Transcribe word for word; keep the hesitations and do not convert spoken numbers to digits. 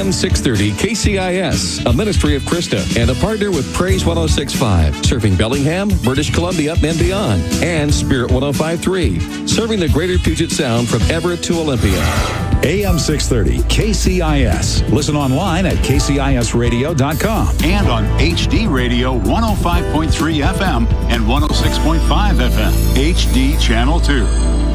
M six thirty K C I S, a ministry of Krista, and a partner with Praise one oh six point five, serving Bellingham, British Columbia, and beyond, and Spirit one oh five point three, serving the greater Puget Sound from Everett to Olympia. A M six thirty K C I S. Listen online at K C I S radio dot com. And on H D Radio one oh five point three F M and one oh six point five F M. H D Channel two.